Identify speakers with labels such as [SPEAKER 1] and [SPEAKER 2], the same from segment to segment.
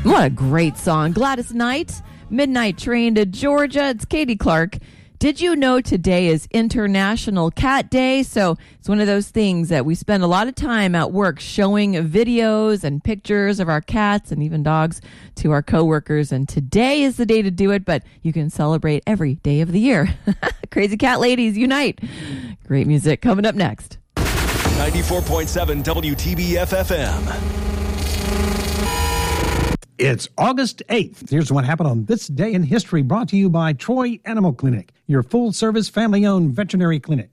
[SPEAKER 1] What a great song. Gladys Knight, Midnight Train to Georgia. It's Katie Clark. Did you know today is International Cat Day? So it's one of those things that we spend a lot of time at work showing videos and pictures of our cats and even dogs to our coworkers. And today is the day to do it, but you can celebrate every day of the year. Crazy Cat Ladies Unite. Great music coming up next.
[SPEAKER 2] 94.7 WTBF-FM.
[SPEAKER 3] It's August 8th. Here's what happened on this day in history, brought to you by Troy Animal Clinic, your full-service, family-owned veterinary clinic.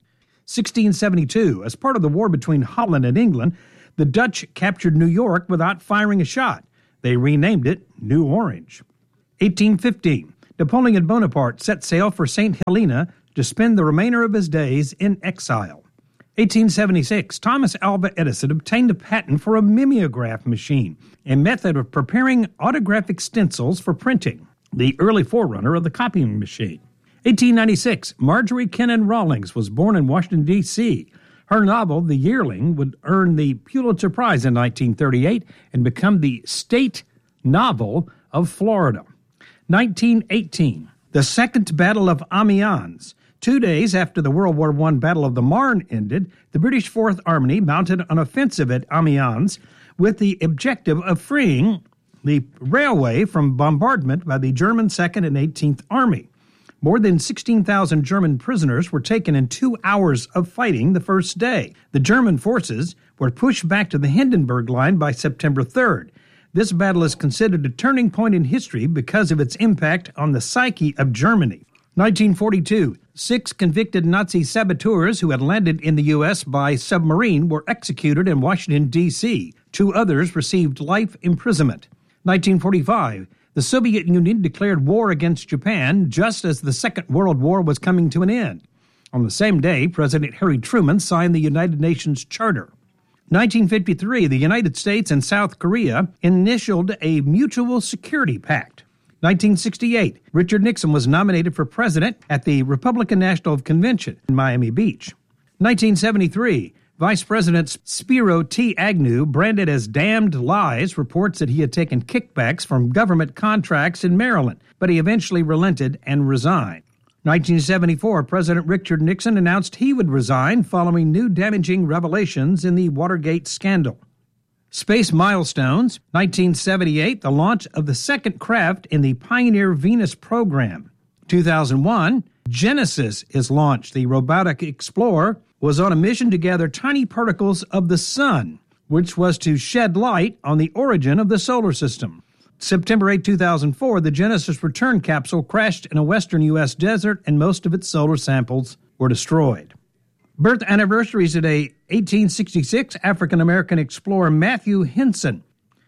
[SPEAKER 3] 1672, as part of the war between Holland and England, the Dutch captured New York without firing a shot. They renamed it New Orange. 1815, Napoleon Bonaparte set sail for St. Helena to spend the remainder of his days in exile. 1876, Thomas Alva Edison obtained a patent for a mimeograph machine, a method of preparing autographic stencils for printing, the early forerunner of the copying machine. 1896, Marjorie Kennan Rawlings was born in Washington, D.C. Her novel, The Yearling, would earn the Pulitzer Prize in 1938 and become the state novel of Florida. 1918, the Second Battle of Amiens. 2 days after the World War I Battle of the Marne ended, the British Fourth Army mounted an offensive at Amiens with the objective of freeing the railway from bombardment by the German Second and 18th Army. More than 16,000 German prisoners were taken in 2 hours of fighting the first day. The German forces were pushed back to the Hindenburg Line by September 3rd. This battle is considered a turning point in history because of its impact on the psyche of Germany. 1942, 6 convicted Nazi saboteurs who had landed in the U.S. by submarine were executed in Washington, D.C. 2 others received life imprisonment. 1945, the Soviet Union declared war against Japan just as the Second World War was coming to an end. On the same day, President Harry Truman signed the United Nations Charter. 1953, the United States and South Korea initialed a mutual security pact. 1968, Richard Nixon was nominated for president at the Republican National Convention in Miami Beach. 1973, Vice President Spiro T. Agnew, branded as damned lies, reports that he had taken kickbacks from government contracts in Maryland, but he eventually relented and resigned. 1974, President Richard Nixon announced he would resign following new damaging revelations in the Watergate scandal. Space milestones. 1978, the launch of the second craft in the Pioneer Venus program. 2001, Genesis is launched. The robotic explorer was on a mission to gather tiny particles of the sun, which was to shed light on the origin of the solar system. September 8, 2004, the Genesis return capsule crashed in a western U.S. desert and most of its solar samples were destroyed. Birth anniversaries today: 1866, African-American explorer Matthew Henson.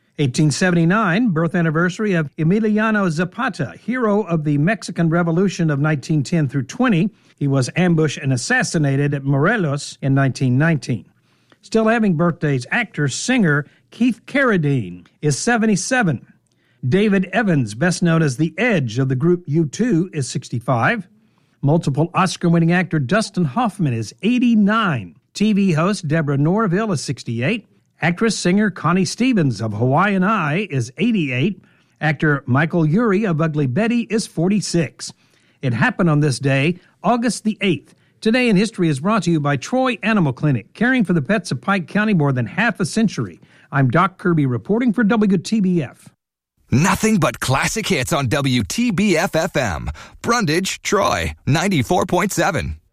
[SPEAKER 3] 1879, birth anniversary of Emiliano Zapata, hero of the Mexican Revolution of 1910 through 20. He was ambushed and assassinated at Morelos in 1919. Still having birthdays, actor, singer Keith Carradine is 77. David Evans, best known as the Edge of the group U2, is 65. Multiple Oscar-winning actor Dustin Hoffman is 89. TV host Deborah Norville is 68. Actress, singer Connie Stevens of Hawaiian Eye is 88. Actor Michael Urie of Ugly Betty is 46. It happened on this day, August the 8th. Today in History is brought to you by Troy Animal Clinic, caring for the pets of Pike County more than half a century. I'm Doc Kirby reporting for WTBF.
[SPEAKER 4] Nothing but classic hits on WTBF-FM. Brundage, Troy, 94.7.